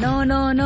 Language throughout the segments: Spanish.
No.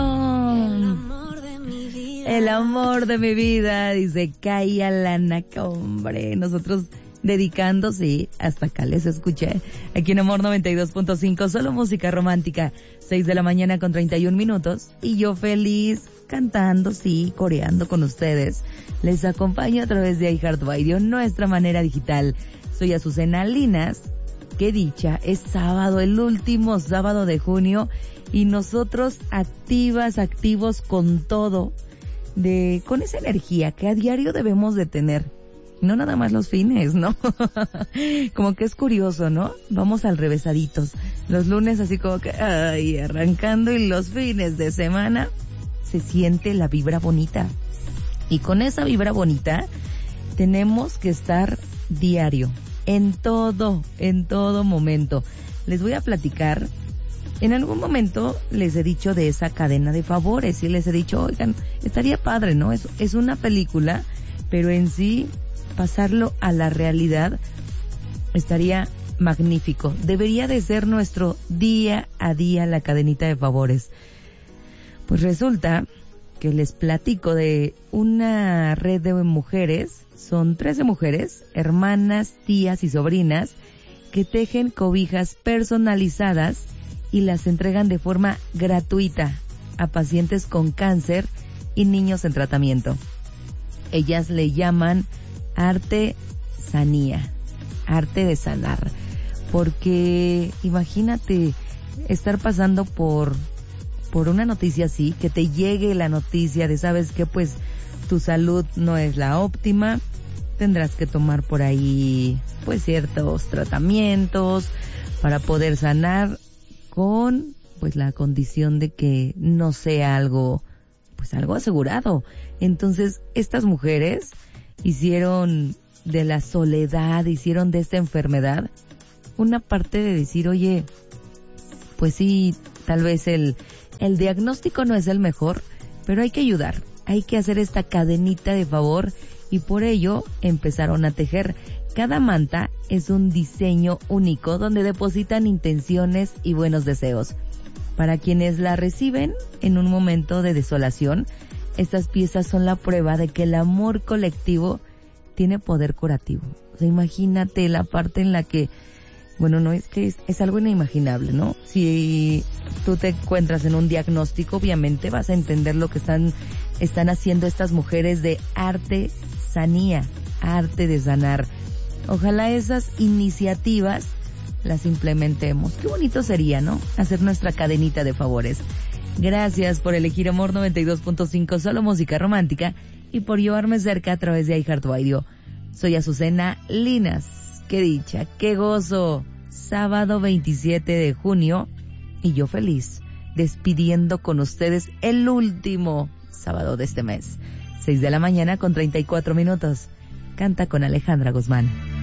El amor de mi vida, dice Kaya Lanaca, hombre. Nosotros dedicando, sí, hasta acá les escuché. Aquí en Amor 92.5, solo música romántica. 6 de la mañana con 31 minutos. Y yo feliz, cantando, sí, coreando con ustedes. Les acompaño a través de iHeartRadio, nuestra manera digital. Soy Azucena Linas. Qué dicha, es sábado, el último sábado de junio. Y nosotros activos con todo. Con esa energía que a diario debemos de tener. No nada más los fines, ¿no? Como que es curioso, ¿no? Vamos al revésaditos. Los lunes así como que, ay, arrancando, y los fines de semana se siente la vibra bonita. Y con esa vibra bonita tenemos que estar diario, en todo momento. Les voy a platicar. En algún momento les he dicho de esa cadena de favores y les he dicho, oigan, estaría padre, ¿no? Es una película, pero en sí pasarlo a la realidad estaría magnífico. Debería de ser nuestro día a día la cadenita de favores. Pues resulta que les platico de una red de mujeres, son 13 mujeres, hermanas, tías y sobrinas, que tejen cobijas personalizadas y las entregan de forma gratuita a pacientes con cáncer y niños en tratamiento. Ellas le llaman artesanía, arte de sanar, porque imagínate estar pasando por una noticia así, que te llegue la noticia de, sabes que pues tu salud no es la óptima, tendrás que tomar por ahí pues ciertos tratamientos para poder sanar, con pues la condición de que no sea algo asegurado. Entonces estas mujeres hicieron de la soledad, hicieron de esta enfermedad una parte de decir, oye, pues sí, tal vez el diagnóstico no es el mejor, pero hay que ayudar, hay que hacer esta cadenita de favor, y por ello empezaron a tejer. Cada manta es un diseño único donde depositan intenciones y buenos deseos. Para quienes la reciben en un momento de desolación, estas piezas son la prueba de que el amor colectivo tiene poder curativo. O sea, imagínate la parte en la que, bueno, no es que es algo inimaginable, ¿no? Si tú te encuentras en un diagnóstico, obviamente vas a entender lo que están haciendo estas mujeres de artesanía, arte de sanar. Ojalá esas iniciativas las implementemos. Qué bonito sería, ¿no? Hacer nuestra cadenita de favores. Gracias por elegir Amor 92.5, solo música romántica, y por llevarme cerca a través de iHeartRadio. Soy Azucena Linas. Qué dicha, qué gozo. Sábado 27 de junio, y yo feliz, despidiendo con ustedes el último sábado de este mes. 6 de la mañana con 34 minutos. Canta con Alejandra Guzmán.